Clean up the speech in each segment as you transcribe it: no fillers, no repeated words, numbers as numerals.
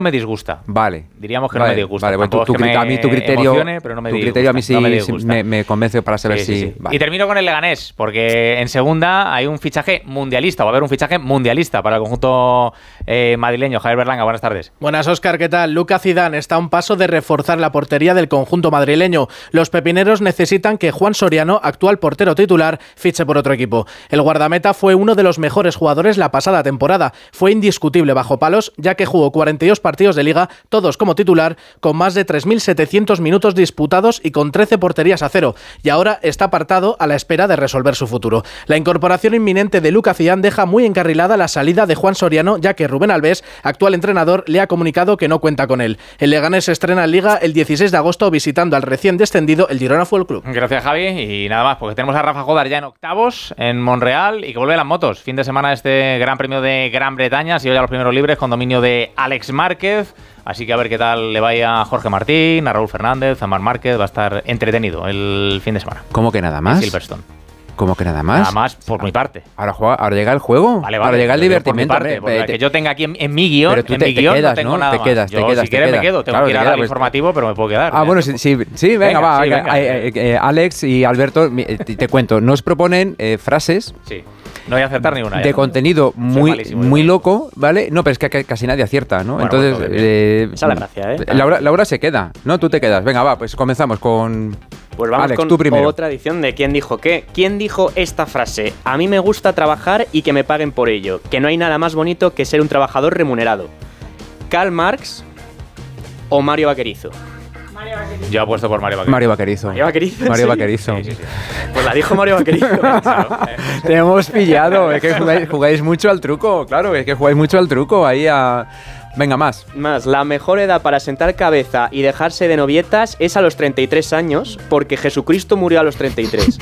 me disgusta. Vale. Diríamos que no me disgusta. Vale, bueno, a mí tu criterio, pero no me disgusta. Tu criterio a mí sí me convence para saber si... Vale. Y termino con el Leganés, porque en segunda hay un fichaje mundialista, va a haber un fichaje mundialista para el conjunto madrileño. Javier Berlanga, buenas tardes. Buenas, Óscar, ¿qué tal? Lucas Zidane está a un paso de reforzar la portería del conjunto madrileño. Los pepineros necesitan que Juan Soriano, actual portero titular, fiche por otro equipo. El guardameta fue uno de los mejores jugadores la pasada temporada. Fue indiscutible bajo palos, ya que jugó 42 partidos de liga, todos como titular, con más de 3.700 minutos disputados y con 13 porterías a cero. Y ahora está apartado a la espera de resolver su futuro. La incorporación inminente de Lucas Zidane deja muy encarrilada la salida de Juan Soriano, ya que Rubén Alves, actual entrenador, le ha comunicado que no cuenta con él. El Leganés se estrena en Liga el 16 de agosto visitando al recién descendido el Girona Fútbol Club. Gracias, Javi. Y nada más, porque tenemos a Rafa Jodar ya en octavos en Monreal y que vuelve a las motos. Fin de semana este Gran Premio de Gran Bretaña. Ha sido ya los primeros libres con dominio de Alex Márquez. Así que a ver qué tal le vaya a Jorge Martín, a Raúl Fernández, a Marc Márquez. Va a estar entretenido el fin de semana. ¿Cómo que nada más? Silverstone. ¿Cómo que nada más? Nada más por mi parte. Ahora llega el juego. Vale, ahora llega el divertimento. Que yo tenga aquí en mi guión, pero tú te quedas, no tengo nada te quedas, más. Si quieres me quedo. Tengo que ir a dar informativo, pero me puedo quedar. Bueno, sí, venga. Alex y Alberto, te cuento. Nos proponen frases. Sí. No voy a acertar ni una. De contenido muy loco, ¿vale? No, pero es que casi nadie acierta, ¿no? Bueno, entonces, esa es la gracia, ¿eh? Laura se queda, ¿no? Tú te quedas. Venga, va, pues comenzamos con... Pues vamos Alex, con tú primero. otra edición de ¿Quién dijo qué? ¿Quién dijo esta frase? A mí me gusta trabajar y que me paguen por ello, que no hay nada más bonito que ser un trabajador remunerado. ¿Karl Marx o Mario Vaquerizo? Yo apuesto por Mario Vaquerizo. Mario Vaquerizo. Sí. Pues la dijo Mario Vaquerizo. Te hemos pillado, es que jugáis mucho al truco, claro, es que jugáis mucho al truco ahí a... Venga, más. La mejor edad para sentar cabeza y dejarse de novietas es a los 33 años, porque Jesucristo murió a los 33.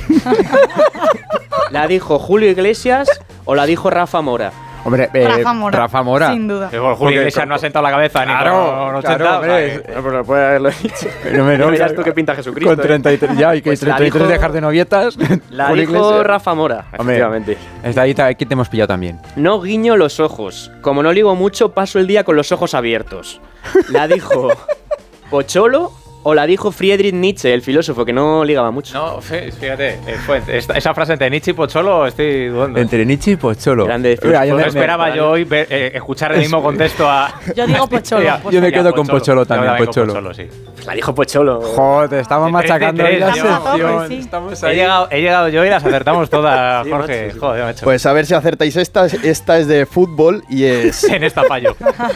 ¿La dijo Julio Iglesias o la dijo Rafa Mora? Hombre, Rafa Mora. Sin duda. Julio Iglesias no ha sentado la cabeza claro, ni claro, pero puede haberlo dicho. Pero miras tú que pinta Jesucristo. Con 33, ya, y que pues 33 dejar de novietas. La dijo Rafa Mora, efectivamente. Está ahí, aquí te hemos pillado también. No guiño los ojos. Como no ligo mucho, paso el día con los ojos abiertos. La dijo Pocholo o la dijo Friedrich Nietzsche, el filósofo, que no ligaba mucho. No, fíjate, esa frase entre Nietzsche y Pocholo estoy dudando. Entre Nietzsche y Pocholo. Grande no esperaba yo hoy escuchar el mismo contexto a... Yo digo Pocholo. Yo me quedo con Pocholo también, Pocholo, sí. La dijo Pocholo. Joder, estamos machacando ahí la sección. Sí. Estamos ahí. He llegado yo y las acertamos todas, sí, Jorge. Macho, sí. Joder, macho. Pues a ver si acertáis esta. Esta es de fútbol y es... En esta fallo.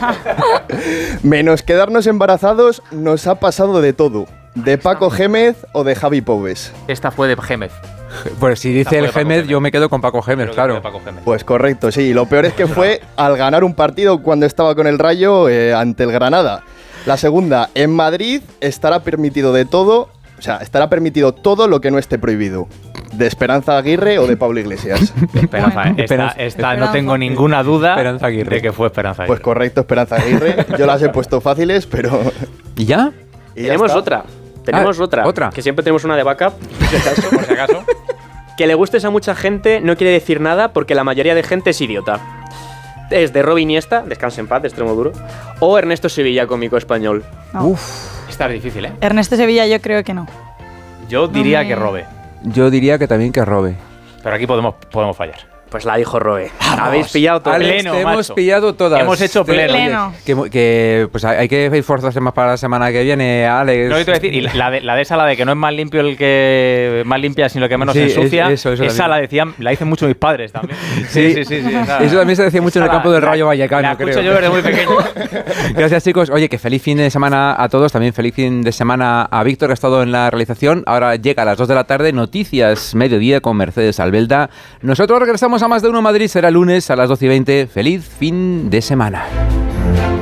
Menos quedarnos embarazados, nos ha pasado de todo. ¿De Paco Gémez o de Javi Pobes? Esta fue de Gémez. Pues si dice el Gémez, yo me quedo con Paco Gémez, claro. Pues correcto, sí. Lo peor es que fue al ganar un partido cuando estaba con el Rayo ante el Granada. La segunda, en Madrid estará permitido de todo, o sea, estará permitido todo lo que no esté prohibido. ¿De Esperanza Aguirre o de Pablo Iglesias? Esta no tengo ninguna duda de que fue Esperanza Aguirre. Pues correcto, Esperanza Aguirre. Yo las he puesto fáciles, pero... ¿Y ya? Tenemos otra. ¿Otra? Que siempre tenemos una de backup, por si acaso. Que le gustes a mucha gente no quiere decir nada porque la mayoría de gente es idiota. Es de Robin Iniesta, descanse en paz, de extremo duro, o Ernesto Sevilla, cómico español. No. Uf, esta es difícil, ¿eh? Ernesto Sevilla yo creo que no. Yo diría que Robe. Yo diría que también que Robe. Pero aquí podemos fallar. Pues la dijo Robe. Habéis pillado todo. Alex, hemos pillado todas. Hemos hecho pleno. Que pues hay que esforzarse más para la semana que viene, Alex. No, te voy a decir, y la de que no es más limpio el que más limpia, sino que menos ensucia. Esa la dicen mucho mis padres también. Sí. Eso también se decía mucho en el campo del Rayo Vallecano, creo. La escucho yo desde muy pequeño. Gracias, chicos. Oye, que feliz fin de semana a todos. También feliz fin de semana a Víctor, que ha estado en la realización. Ahora llega a las 2 de la tarde, Noticias Mediodía con Mercedes Albelda. Nosotros regresamos a Más de Uno Madrid. Será lunes a las 12:20. Feliz fin de semana.